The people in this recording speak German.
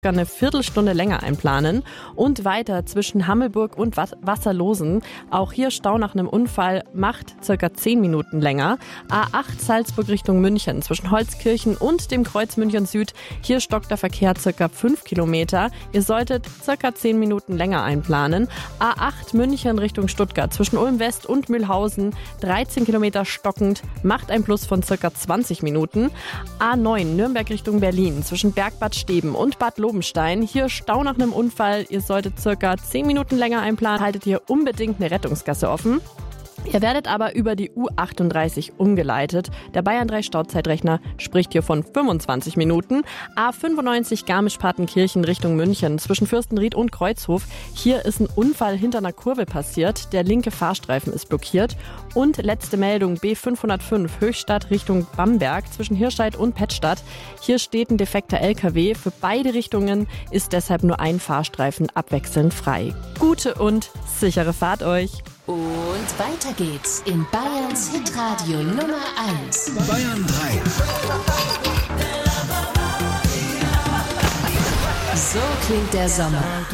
eine Viertelstunde länger einplanen. Und weiter zwischen Hammelburg und Wasserlosen. Auch hier Stau nach einem Unfall, macht circa 10 Minuten länger. A8 Salzburg Richtung München zwischen Holzkirchen und dem Kreuz München Süd. Hier stockt der Verkehr circa 5 Kilometer. Ihr solltet circa 10 Minuten länger einplanen. A8 München Richtung Stuttgart zwischen Ulm West und Mühlhausen. 13 Kilometer stockend, macht ein Plus von circa 20 Minuten. A9 Nürnberg Richtung Berlin zwischen Bergbad Steben und Bad Lobenstein. Hier Stau nach einem Unfall. Ihr solltet circa 10 Minuten länger einplanen. Haltet ihr unbedingt eine Rettungsgasse offen. Ihr werdet aber über die U38 umgeleitet. Der Bayern 3 Stauzeitrechner spricht hier von 25 Minuten. A95 Garmisch-Partenkirchen Richtung München zwischen Fürstenried und Kreuzhof. Hier ist ein Unfall hinter einer Kurve passiert. Der linke Fahrstreifen ist blockiert. Und letzte Meldung B505 Höchstadt Richtung Bamberg zwischen Hirscheid und Pettstadt. Hier steht ein defekter LKW. Für beide Richtungen ist deshalb nur ein Fahrstreifen abwechselnd frei. Gute und sichere Fahrt euch! Und weiter geht's in Bayerns Hitradio Nummer 1. Bayern 3. So klingt der Sommer.